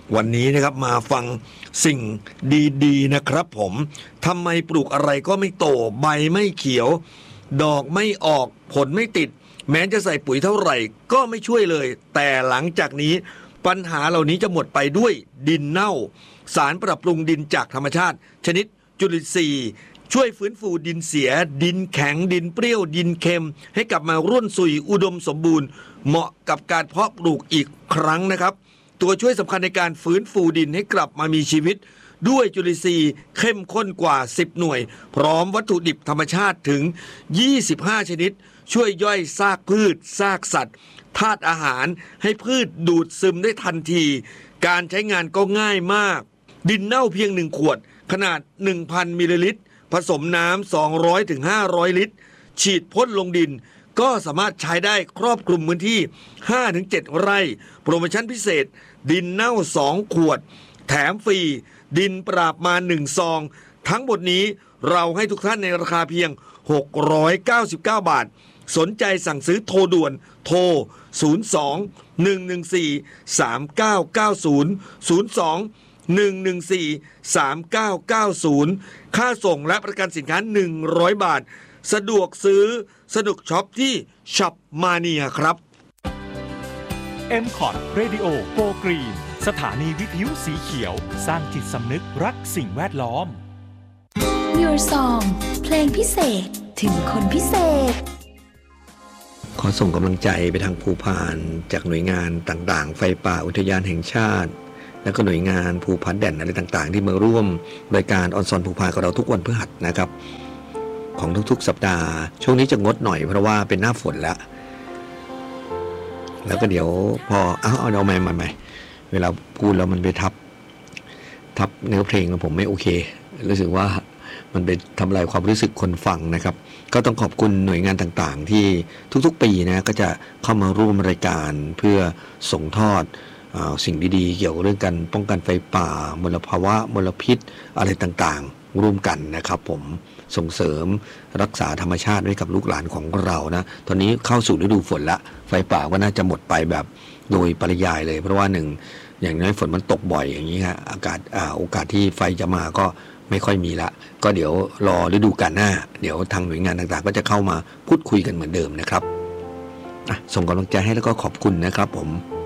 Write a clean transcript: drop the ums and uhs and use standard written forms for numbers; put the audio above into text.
วันนี้นะครับมาฟังสิ่งดีๆนะครับผมทำไมปลูกอะไรก็ไม่โตใบไม่เขียวดอกไม่ออกผลไม่ติดแม้จะใส่ปุ๋ยเท่าไหร่ก็ไม่ช่วยเลยแต่หลังจากนี้ปัญหาเหล่านี้จะหมดไปด้วยดินเน่าสารปรับปรุงดินจากธรรมชาติชนิดจุลินทรีย์ช่วยฟื้นฟูดินเสียดินแข็งดินเปรี้ยวดินเค็มให้กลับมาร่วนสุยอุดมสมบูรณ์เหมาะกับการเพาะปลูกอีกครั้งนะครับตัวช่วยสำคัญในการฟื้นฟูดินให้กลับมามีชีวิตด้วยจุลินทรีย์เข้มข้นกว่า10หน่วยพร้อมวัตถุดิบธรรมชาติถึง25ชนิดช่วยย่อยซากพืชซากสัตว์ธาตุอาหารให้พืชดูดซึมได้ทันทีการใช้งานก็ง่ายมากดินเน่าเพียง1ขวดขนาด 1,000 มิลลิลิตรผสมน้ำ200ถึง500ลิตรฉีดพ่นลงดินก็สามารถใช้ได้ครอบคลุมพื้นที่ 5-7 ไร่โปรโมชั่นพิเศษดินเน่า2ขวดแถมฟรีดินปราบมา1ซองทั้งหมดนี้เราให้ทุกท่านในราคาเพียง699 บาทสนใจสั่งซื้อโทรด่วนโทร02 114 3990 02-114-3990 ค่าส่งและประกันสินค้า100 บาทสะดวกซื้อสนุกช็อปที่ช็อปมาเนียครับ MCOT Radio Go Green สถานีวิทยุสีเขียวสร้างจิตสำนึกรักสิ่งแวดล้อม Your Song เพลงพิเศษถึงคนพิเศษขอส่งกำลังใจไปทางภูพานจากหน่วยงานต่างๆไฟป่าอุทยานแห่งชาติแล้วก็หน่วยงานภูผาแด่นอะไรต่างๆที่มาร่วมรายการออนซอนภูพานกับเราทุกวันพฤหัสนะครับของทุกๆสัปดาห์ช่วงนี้จะงดหน่อยเพราะว่าเป็นหน้าฝนแล้วก็เดี๋ยวพอเอาใหม่เวลาพูดแล้วมันไปทับเนื้อเพลงผมไม่โอเครู้สึกว่ามันไปทำลายความรู้สึกคนฟังนะครับก็ต้องขอบคุณหน่วยงานต่างๆที่ทุกๆปีนะก็จะเข้ามาร่วมรายการเพื่อส่งทอดสิ่งดีๆเกี่ยวกับเรื่องการป้องกันไฟป่ามลภาวะมลพิษอะไรต่างๆร่วมกันนะครับผมส่งเสริมรักษาธรรมชาติไว้กับลูกหลานของเรานะตอนนี้เข้าสู่ฤดูฝนละไฟป่าก็น่าจะหมดไปแบบโดยปริยายเลยเพราะว่าอย่างน้อยฝนมันตกบ่อยอย่างนี้ฮะโอกาสที่ไฟจะมาก็ไม่ค่อยมีละก็เดี๋ยวรอฤดูกาลหน้าเดี๋ยวทางหน่วยงานต่างๆก็จะเข้ามาพูดคุยกันเหมือนเดิมนะครับส่งกำลังใจให้แล้วก็ขอบคุณนะครับผม